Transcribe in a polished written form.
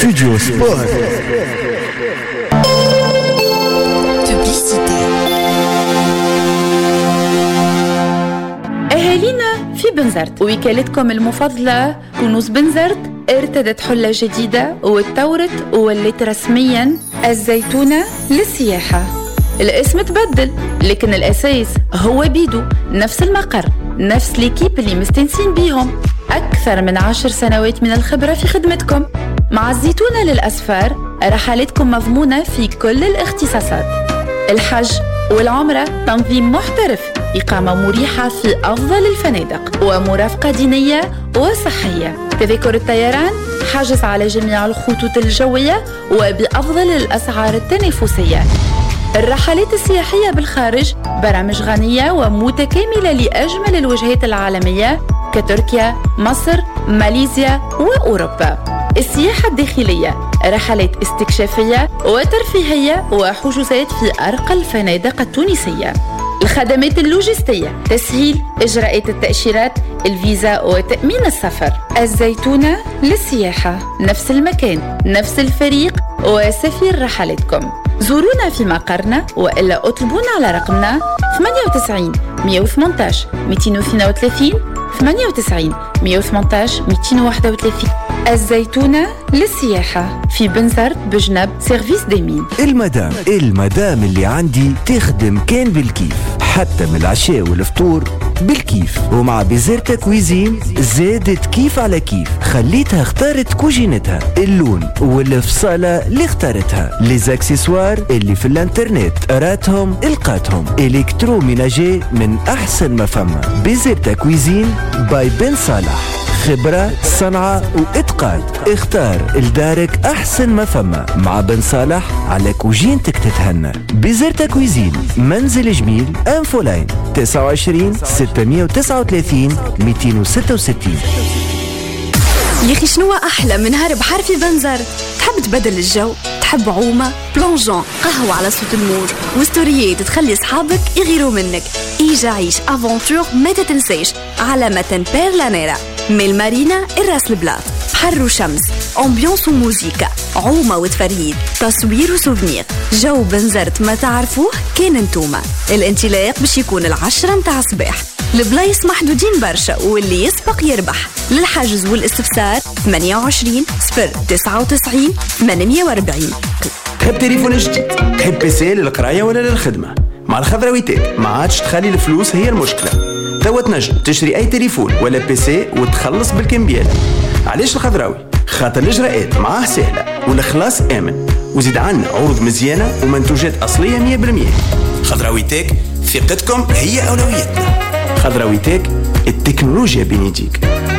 Studio Sport. Publicité. أهالينا في بنزرت، وكالتكم المفضلة كنوز بنزرت ارتدت حلة جديدة واتطورت وولت رسمياً الزيتونة للسياحة. الاسم تبدل لكن الأساس هو بيدو، نفس المقر، نفس ليكيب اللي مستنسين بيهم، أكثر من 10 سنوات من الخبرة في خدمتكم. مع الزيتونة للأسفار رحلاتكم مضمونة في كل الاختصاصات، الحج والعمرة تنظيم محترف، إقامة مريحة في أفضل الفنادق، ومرافقة دينية وصحية. تذاكر الطيران حجز على جميع الخطوط الجوية وبأفضل الأسعار التنافسية. الرحلات السياحية بالخارج برامج غنية ومتكاملة لأجمل الوجهات العالمية كتركيا، مصر، ماليزيا وأوروبا. السياحة الداخلية رحلات استكشافية وترفيهية وحجوزات في أرقى الفنادق التونسية. الخدمات اللوجستية، تسهيل إجراءات التأشيرات، الفيزا وتأمين السفر. الزيتونة للسياحة، نفس المكان، نفس الفريق وسفير رحلاتكم. زورونا في مقرنا وإلا اطلبونا على رقمنا 98 118 232 98 118 231. الزيتونة للسياحة في بنزرت بجنب سيرفيس ديمين. المدام اللي عندي تخدم كان بالكيف، حتى من العشاء والفطور بالكيف. ومع بيزرتا كويزين زادت كيف على كيف، خليتها اختارت كوجينتها، اللون والفصالة اللي اختارتها، ليزاكسيسوار اللي في الانترنت راتهم القاتهم، الكتروميناجي من احسن ما فما. بيزرتا كويزين باي بن صالح، خبرة، صنعة وإتقان. اختار لدارك أحسن ما فما مع بن صالح، على كوجينتك تتهنى. بيزرتا كويزين، منزل جميل، أنفولاين 29 639 266. يا أخي شنو أحلى من هرب بحر في بنزرت؟ تحب تبدل الجو؟ تحب عومة، بلونجون، قهوة على صوت الموج وستوريات تخلي أصحابك يغيروا منك. إيجا عيش أفونتور ما تتنسيش على متن بيرلانيرا من المارينا الراس البلاط. بحر وشمس، أمبيونس وموسيقى، عومة وتفرهيد، تصوير وسوفنير. جو بنزرت ما تعرفوه كان انتوما. الانطلاق باش يكون 10 متاع الصباح. البلايص محدودين برشا واللي يسبق يربح. للحجز والاستفسار 28 099 840. تحب تليفون جديد؟ تحب بيسي للقراية ولا للخدمة؟ مع الخضراويتات ما عادش تخلي الفلوس هي المشكلة. توا تنجم تشتري أي تليفون ولا بيسي وتخلص بالكمبيال. علاش الخضراوي؟ خاطر الإجراءات معاه سهلة والإخلاص آمن، وزيد عنا عروض مزيانة ومنتوجات أصلية 100%. خضراويتك، ثقتكم هي أولويتنا. خضراويتك، التكنولوجيا بين يديك.